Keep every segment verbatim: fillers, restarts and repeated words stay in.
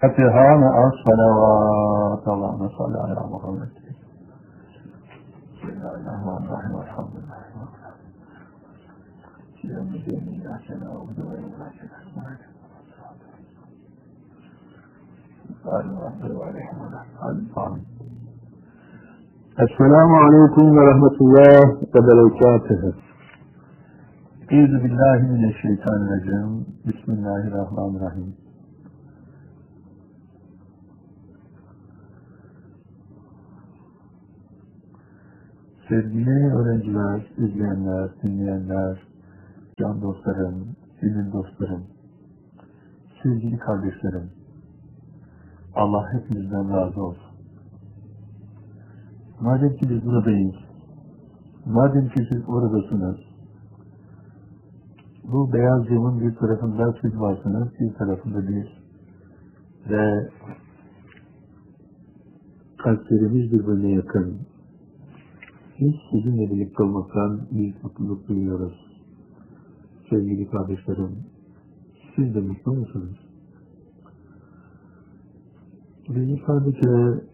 Fatiha ve as-salavat. Allahümme salli ala Muhammed. Bismillahirrahmanirrahim. Elhamdülillah. Esselamu aleyküm ve rahmetullah ve berekatuhu. Euzu billahi mineşşeytanirracim. Bismillahirrahmanirrahim. Sevgili öğrenciler, izleyenler, dinleyenler, can dostlarım, gönül dostlarım, sevgili kardeşlerim, Allah hepinizden razı olsun. Madem ki biz buradayız, madem ki siz oradasınız, bu beyaz camın bir tarafında siz varsınız, bir tarafında biz ve kalplerimiz birbirine yakın. Biz sizinle birlikte olmaktan büyük mutluluk duyuyoruz. Sevgili kardeşlerim, siz de mutlu musunuz? Bizim sadece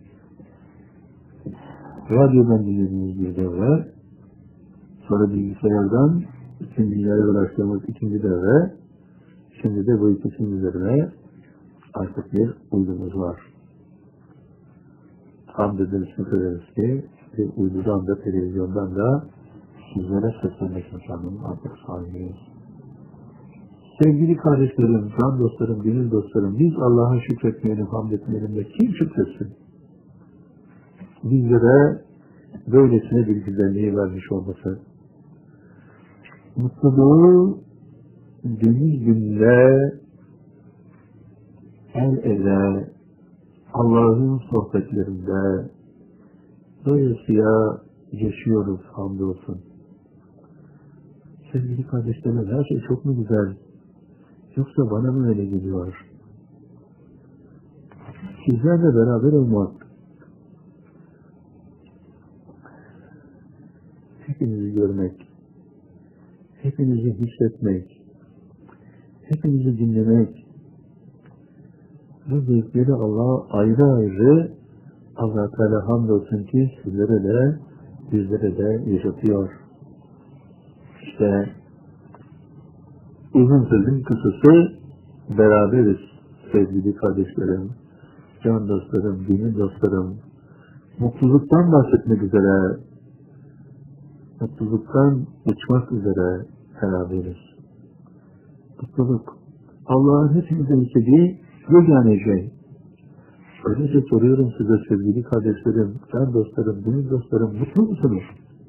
radyodan dinlediğimiz bir devre, sonra bilgisayardan ikincilere ulaştığımız ikinci devre, şimdi de bu ikisinin üzerine artık bir uydumuz var. Hamd ederiz, ederiz ki ve uydudan da, televizyondan da sizlere seslenmek imkanının artık sahibiyiz. Sevgili kardeşlerim, can dostlarım, gönül dostlarım, biz Allah'a şükretmeyelim, hamd etmeyelim de kim şükretsin? Bizlere böylesine bir güzelliği vermiş olması. Mutluluğu deniz günde el ele Allah'ın sohbetlerinde doyasıya yaşıyoruz hamdolsun. Sevgili kardeşlerim, her şey çok mu güzel? Yoksa bana mı öyle geliyor? Sizlerle beraber olmak, hepinizi görmek, hepinizi hissetmek, hepinizi dinlemek, bu zevkleri Allah'a ayrı ayrı Allah-u Teala hamdolsun ki sizlere de, bizlere de yaşatıyor. İşte uzun sözün kısası beraberiz sevgili kardeşlerim, can dostlarım, dini dostlarım. Mutluluktan bahsetmek üzere, mutluluktan uçmak üzere beraberiz. Mutluluk, Allah'ın hepimize istediği yegane şey. Öylece soruyorum size sevgili kardeşlerim, can dostlarım, dini dostlarım, mutlu musunuz?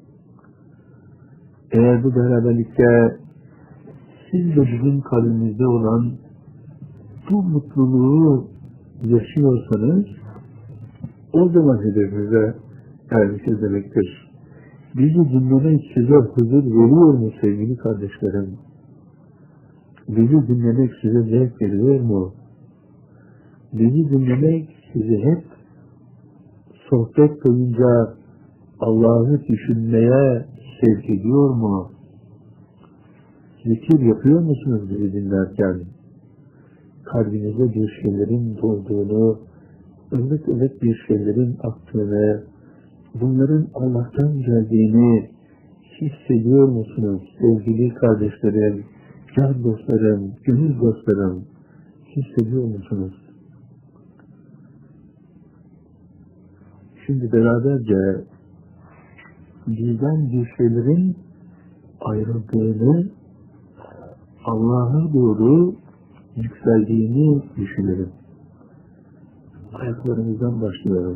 Eğer bu beraberlikte siz de bizim kalbimizde olan bu mutluluğu yaşıyorsanız, o zaman hedefinize ermişiz demektir. Bizi dinlemek size huzur veriyor mu sevgili kardeşlerim? Bizi dinlemek size zevk veriyor mu? Bizi dinlemek sizi hep sohbet boyunca Allah'ı düşünmeye sevk ediyor mu? Zikir yapıyor musunuz bizi dinlerken? Kalbinize bir şeylerin dolduğunu, ılık ılık bir şeylerin aktığını, bunların Allah'tan geldiğini hissediyor musunuz sevgili kardeşlerim, can dostlarım, gönül dostlarım, hissediyor musunuz? Şimdi beraberce bizden bir şeylerin ayrıldığını, Allah'a doğru yükseldiğini düşünelim. Ayaklarımızdan başlıyoruz.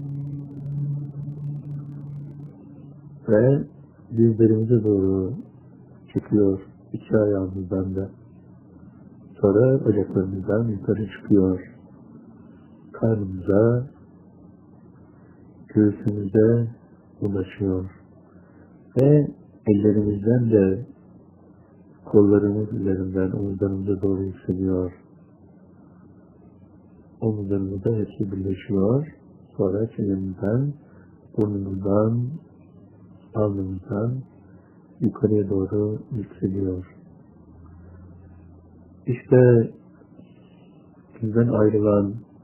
Ve dizlerimize doğru çıkıyor iki ayağımızdan da. Sonra bacaklarımızdan yukarı çıkıyor. Karnımıza, göğsümüze ulaşıyor. Ve ellerimizden de kollarımız üzerinden omuzlarımıza doğru yükseliyor. Omuzlarımızda hepsi birleşiyor. Sonra çenemizden, burnumuzdan, alnımızdan yukarıya doğru yükseliyor. İşte bizden ayrılan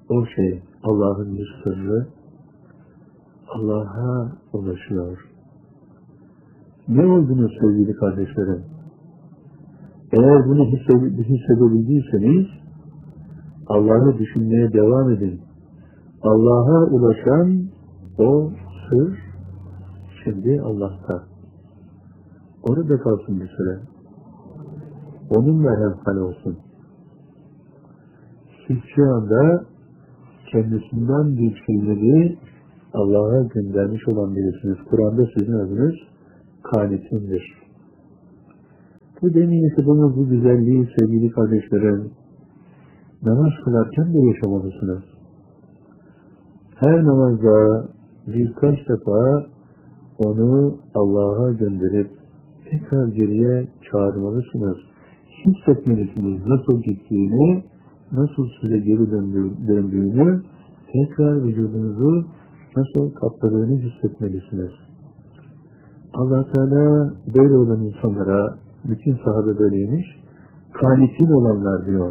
o şey, Allah'ın bir sırrı, Allah'a ulaşıyor. Ne olduğunu sevgili kardeşlerim, eğer bunu hissedebildiyseniz, Allah'ı düşünmeye devam edin. Allah'a ulaşan o sır, şimdi Allah'ta. Orada kalsın bir süre. Onunla hemhal olsun. Siz şu anda kendisinden bir şeyleri Allah'a göndermiş olan birisiniz. Kur'an'da sizin adınız kanitindir. Bu demin yaşadığınız bu güzelliği sevgili kardeşlerim, namaz kılarken de yaşamalısınız. Her namazda birkaç defa onu Allah'a gönderip tekrar geriye çağırmalısınız. Hissetmelisiniz nasıl gittiğini, nasıl size geri döndüğünü, tekrar vücudunuzu nasıl kapladığını hissetmelisiniz. Allah Teala böyle olan insanlara, bütün sahabe böyleymiş, kanitin olanlar diyor.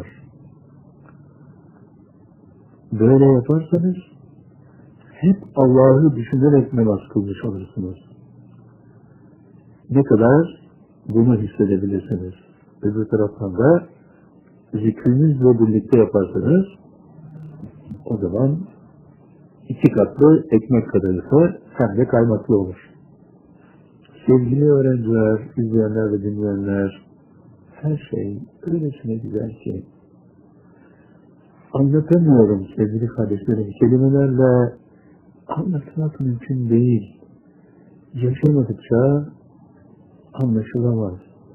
Böyle yaparsanız hep Allah'ı düşünerek namaz kılmış olursunuz. Ne kadar bunu hissedebilirsiniz. Öbür taraftan da zikrinizle birlikte yaparsanız o zaman iki katlı ekmek kadarıysa hem de kaymaklı olur. Sevgili öğrenciler, izleyenler ve dinleyenler, her şey öylesine güzel ki anlatamıyorum sevgili kardeşlerim. Kelimelerle anlatmak mümkün değil. Yaşamadıkça anlaşılamaz.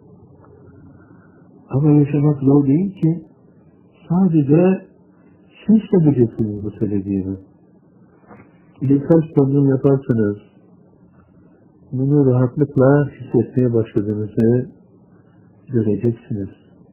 Ama yaşamak zor değil ki. Sadece siz söyleyeceksiniz bu söylediğimi. Birkaç tanım yaparsanız bunu rahatlıkla hissetmeye başladığınızı göreceksiniz.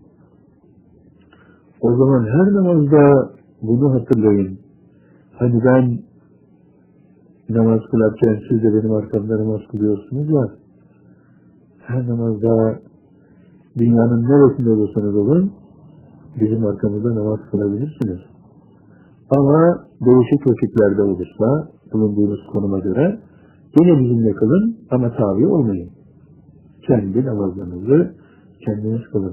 O zaman her namazda bunu hatırlayın. Hani ben namaz kılarken siz de benim arkamda namaz kılıyorsunuz ya, her namazda dünyanın neresinde olursanız olun bizim arkamızda namaz kılabilirsiniz. Ama değişik vakitlerde olursa bulunduğunuz konuma göre yine bizimle kılın ama tabi olmayın. Kendi namazlarınızı kendiniz kılın.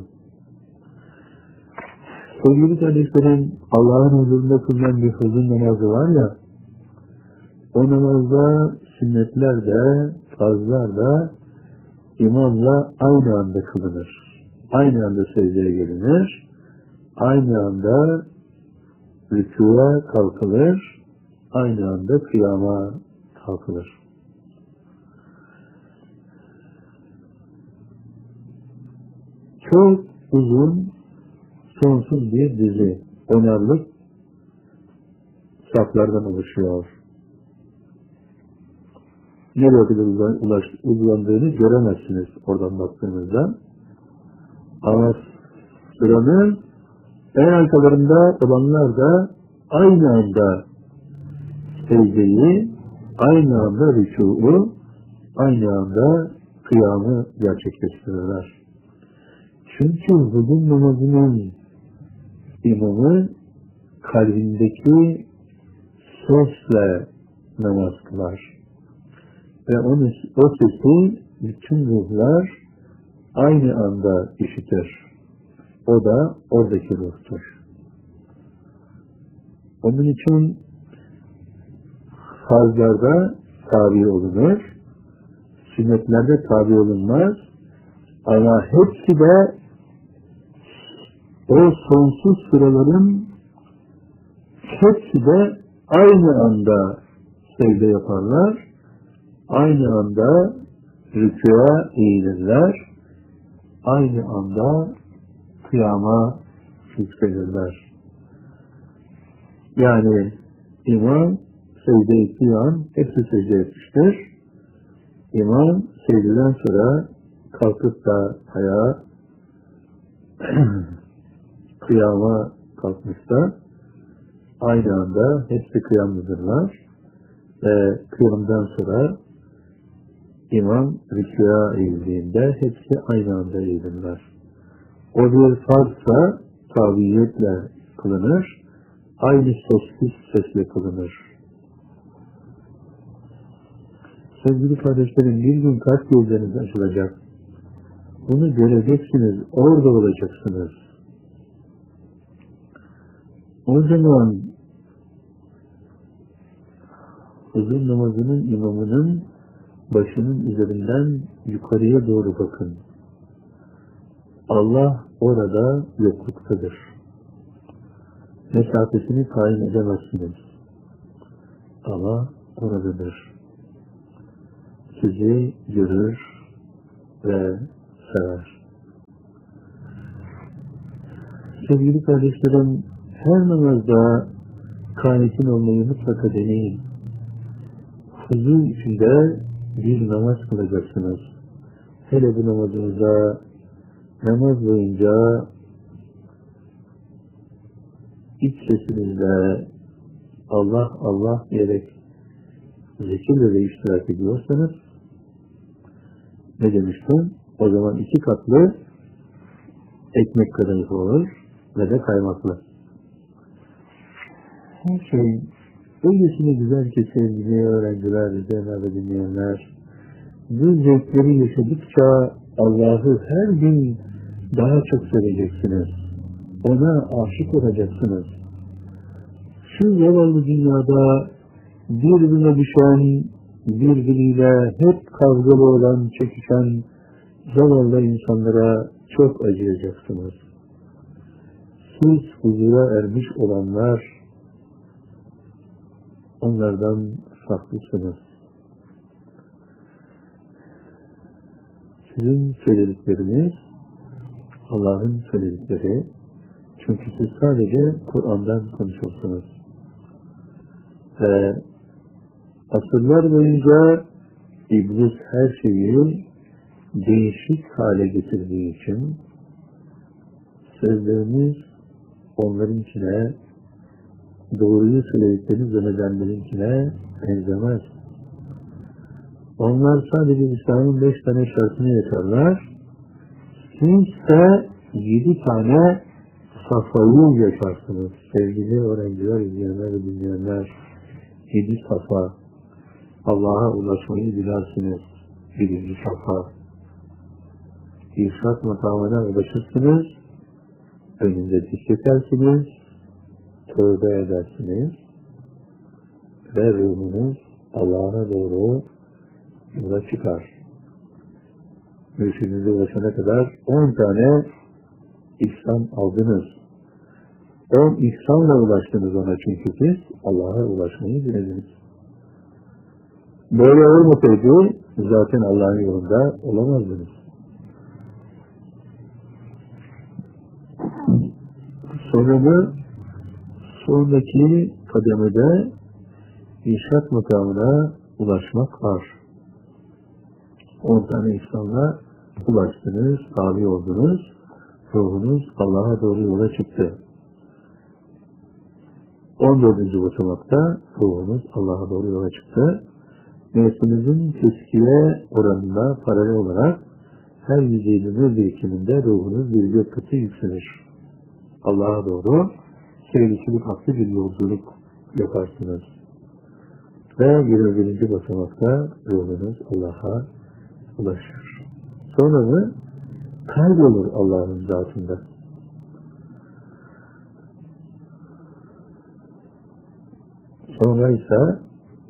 Sevgili kardeşlerim, Allah'ın huzurunda kılınan bir huzur namazı var ya, o namazda sünnetler de, farzlar da imamla aynı anda kılınır. Aynı anda secdeye gelinir, aynı anda rükûya kalkılır, aynı anda kıyama kalkılır. Çok uzun, sonsuz bir dizi, onarlık saflardan oluşuyor. Nereye kadar uzandığını göremezsiniz oradan baktığınızda. Ama sıranın en arkalarında olanlar da aynı anda secdeyi, aynı anda rükû'u, aynı anda kıyamı gerçekleştirirler. Çünkü huzur namazının imamı kalbindeki sesle namaz kılar. Ve onu, o sesi bütün ruhlar aynı anda işitir. O da oradaki ruhtur. Onun için farzlarda tabi olunur, sünnetlerde tabi olunmaz, ama hepsi de o sonsuz sıraların hepsi de aynı anda secde yaparlar, aynı anda rükûya eğilirler, aynı anda kıyama hükmedirler. Yani imam secde ettiği an hepsi secde etmiştir. İmam secdeden sonra kalkıp da ayağa kıyama kalkmışsa aynı anda hepsi kıyamdadırlar ve kıyamdan sonra imam rükûya eğildiğinde hepsi aynı anda eğilirler. O bir farzsa tabiiyetle kılınır aynı sessiz sesle kılınır. Sevgili kardeşlerim, bir gün kalp gözleriniz açılacak. Bunu göreceksiniz, orada olacaksınız. O zaman huzur namazının imamının başının üzerinden yukarıya doğru bakın. Allah orada yokluktadır. Mesafesini tayin edemezsiniz. Allah oradadır. Sizi görür ve sever. Sevgili kardeşlerim, her namazda kânetin olmayı mutlaka deneyin. Huzur içinde bir namaz kılacaksınız. Hele bu namazınıza namaz boyunca iç sesinizle Allah Allah diyerek zikirle de iştirak ediyorsanız ne demiştim? O zaman iki katlı ekmek kadayıfı olur ve de kaymaklı. Her şey öylesine güzel ki sevgili öğrenciler, izleyenler ve dinleyenler, bu zevkleri yaşadıkça Allah'ı her gün daha çok seveceksiniz. Ona aşık olacaksınız. Şu zavallı dünyada birbirine düşen, birbiriyle hep kavgalı olan, çekişen zavallı insanlara çok acıyacaksınız. Siz huzura ermiş olanlar, onlardan farklısınız. Sizin söyledikleriniz Allah'ın söyledikleri. Çünkü siz sadece Kur'an'dan konuşursunuz. Ve asırlar boyunca İblis her şeyi değişik hale getirdiği için sözleriniz onlarınkine, doğruyu söylediklerini zannedenlerinkine benzemez. Onlar sadece İslam'ın beş tane şartını yaşarlar. Siz ise yedi tane safayı yaşarsınız. Sevgili öğrenciler, izleyenler ve dinleyenler, yedi safa. Allah'a ulaşmayı dilersiniz. Birinci safa. İrşad makamına ulaşırsınız. Önünde dikletersiniz. Tövbe edersiniz. Ve ruhunuz Allah'a doğru yola çıkar. Mürşidinize ulaşana kadar on tane ihsan aldınız. On ihsanla ulaştınız ona, çünkü siz Allah'a ulaşmayı dilediniz. Böyle olmasaydı zaten Allah'ın yolunda olamazdınız. Sonra da sonraki kademede irşad makamına ulaşmak var. On tane ihsanla ulaştınız, tabi oldunuz, ruhunuz Allah'a doğru yola çıktı. On dördüncü basamakta ruhunuz Allah'a doğru yola çıktı. Nefsinizin teskiye oranına paralel olarak her yüz yirmi birikiminde ruhunuz bir gök katı yükselir. Allah'a doğru sevgisilik haklı bir yolculuk yaparsınız. Ve yirmi birinci basamakta ruhunuz Allah'a ulaşır. Sonra da kaybolur Allah'ın zatında. Sonra ise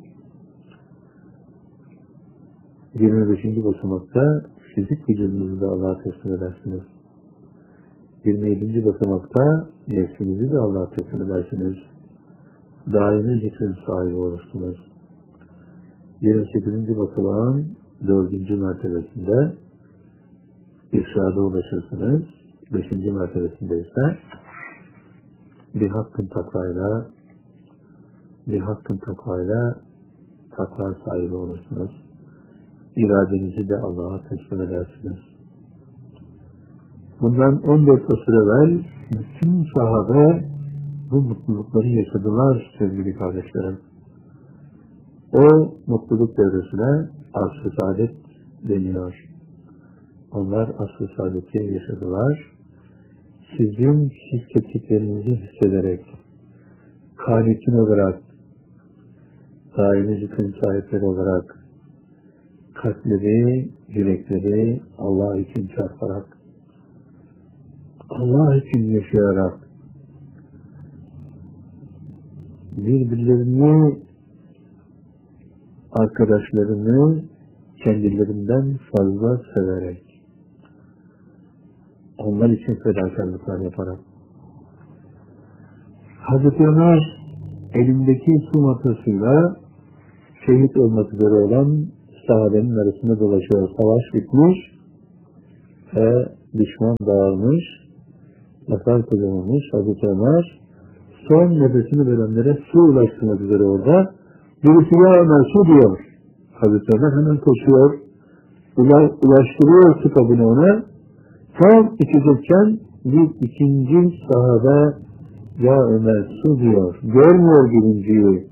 yirmi beşinci basamakta fizik vücudunuzu da Allah'a teslim edersiniz. yirmi yedinci basamakta nefsinizi de Allah'a teslim edersiniz. Daimi zikrin sahibi olursunuz. yirmi sekizinci basamağın dördüncü mertebesinde irşada ulaşırsınız. beşinci mertebesinde ise bir hakkın takvayla bir hakkın takvayla takva sahibi olursunuz. İradenizi de Allah'a teslim edersiniz. Bundan on dört asır evvel bütün sahabe bu mutlulukları yaşadılar sevgili kardeşlerim. O mutluluk devresine asr-ı saadet deniyor. Onlar asr-ı saadeti yaşadılar. Sizin hissettiklerinizi hissederek, halikin olarak, daimi zikrin sahipleri olarak, kalpleri, yürekleri Allah için çarparak, Allah için yaşayarak, birbirlerini, arkadaşlarını kendilerinden fazla severek, onlar için fedakarlıklar yaparak, Hazreti Ömer elindeki su matasıyla şehit olmak üzere olan sahabenin arasında dolaşıyor. Savaş bitmiş ve düşman dağılmış, zafer kazanılmış. Hazreti Ömer son nefesini verenlere su ulaştırmak üzere orada. Birisi ya Ömer su diyor. Hazreti Ömer hemen koşuyor, ulaştırıyor su kabını ona. Tam içecekken bir ikinci sahabe ya Ömer su diyor. Görmüyor birinciyi.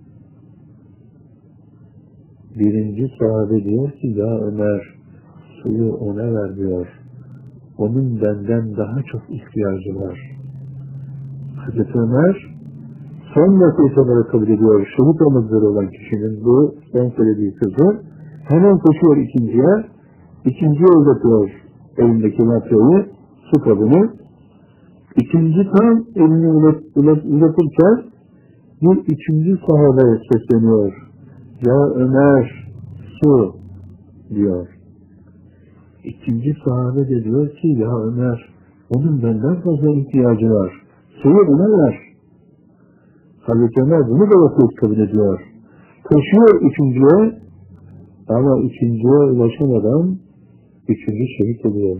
Birinci sahabe diyor ki ya Ömer suyu ona ver diyor. Onun benden daha çok ihtiyacı var. Hazreti Ömer son nefes olarak kabul ediyor. Şehit olmak üzere olan kişinin bu son söylediği sözü. Hemen koşuyor ikinciye. İkinciye uzatıyor elindeki matayı, su kabını. İkinci tam elini uzat, uzat, uzatırken bir üçüncü sahabeye sesleniyor. Ya Ömer su diyor. İkinci sahabe de diyor ki ya Ömer onun benden fazla ihtiyacı var. Suyu ona ver. Hazreti Ömer bunu da vasiyet kabul ediyor. Koşuyor üçüncüye ama üçüncüye ulaşamadan üçüncü şehit oluyor.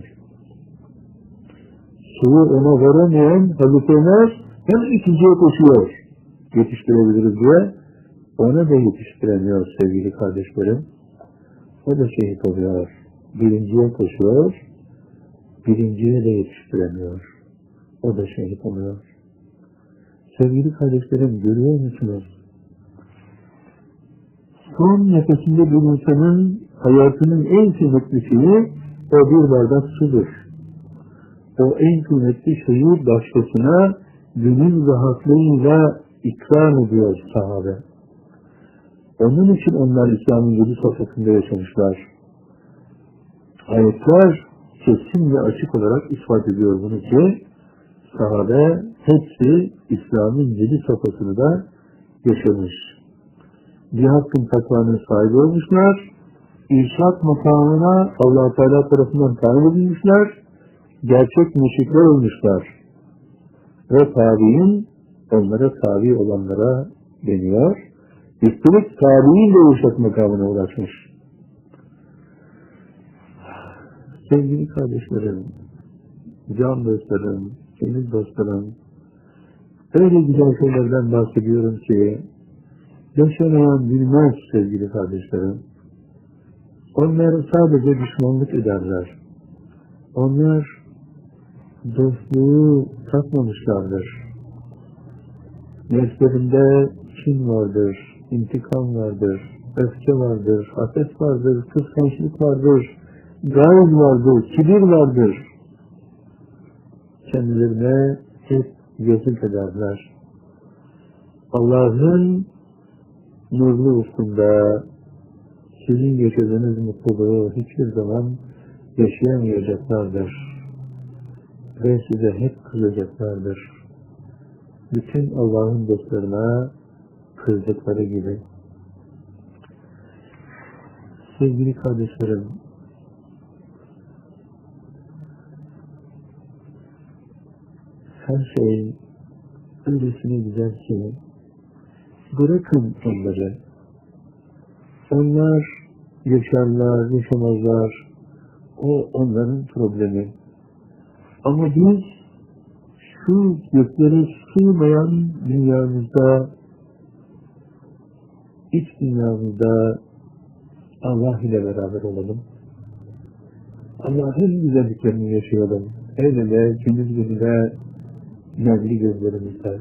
Suyu ona veremeyen Hazreti Ömer hem ikinciye koşuyor. Yetiştirebiliriz diye. Ona da yetiştiremiyor sevgili kardeşlerim. O da şehit oluyor. Birinciye koşuyor. Birinciye de yetiştiremiyor. O da şehit oluyor. Sevgili kardeşlerim görüyor musunuz? Son nefesinde bir insanın hayatının en kıymetli şeyi o bir bardak sudur. O en kıymetli şeyi başkasına gönül rahatlığıyla ikram ediyor sahabe. Onun için onlar İslam'ın yedi safhasında yaşamışlar. Ayetler kesin ve açık olarak ispat ediyor bunu ki sahabe hepsi İslam'ın yedi safhasını da yaşamış. Bir hakkın takvanın sahibi olmuşlar. İrşad makamına Allah-u Teala tarafından tayin edilmişler. Gerçek müşrikler olmuşlar. Ve tabi'in onlara tabi olanlara deniyor. Üstelik tabi'in de irşad makamına ulaşmış. Sevgili kardeşlerim, can dostlarım, gönül dostlarım, öyle güzel şeylerden bahsediyorum ki yaşamayan bilmez sevgili kardeşlerim. Onlar sadece düşmanlık ederler. Onlar dostluğu tatmamışlardır. Nefslerinde kin vardır, intikam vardır, öfke vardır, haset vardır, kıskançlık vardır, gayz vardır, kibir vardır. Kendilerine hep yazık ederler. Allah'ın nurlu ufkunda sizin yaşadığınız mutluluğu hiçbir zaman yaşayamayacaklardır. Ve size hep kızacaklardır. Bütün Allah'ın dostlarına kızdıkları gibi. Sevgili kardeşlerim, her şey öylesine güzel ki bırakın onları. Onlar yaşarlar, yaşamazlar. O onların problemi. Ama biz şu göklere sığmayan dünyamızda, iç dünyamızda Allah ile beraber olalım. Allah'ın güzelliklerini yaşayalım. El ele, gündüz gününe, nemli gözlerimizde.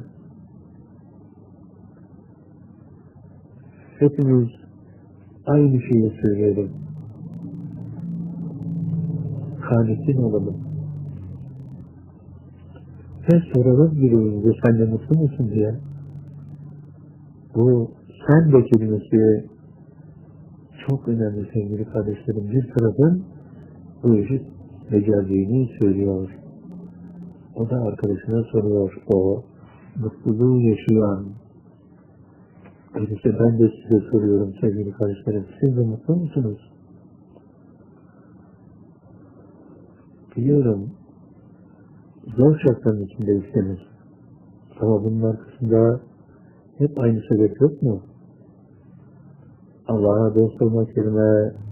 Hepimiz aynı şeyi söyleyelim. Kanitin olalım. Ve soralım birbirimize sen de mutlu musun diye. Bu sen de kelimesi çok önemli sevgili kardeşlerim. Bir tarafın bu işi becerdiğini söylüyor. O da arkadaşına soruyor. O mutluluğu yaşayan. Öyleyse ben de size soruyorum sevgili kardeşlerim. Siz de mutlu musunuz? Biliyorum. Zor şartların içindeyseniz. Ama bunun arkasında hep aynı sebep yok mu? Allah'a dost olmak yerine